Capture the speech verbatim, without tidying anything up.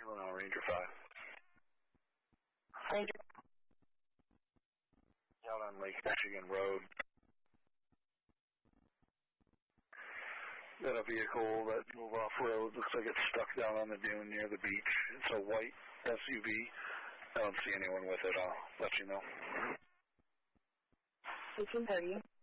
Illinois Ranger five. Ranger. Out on Lake Michigan Road. Got a vehicle that moved off road. Looks like it's stuck down on the dune near the beach. It's a white S U V. I don't see anyone with it. I'll let you know. eighteen thirty.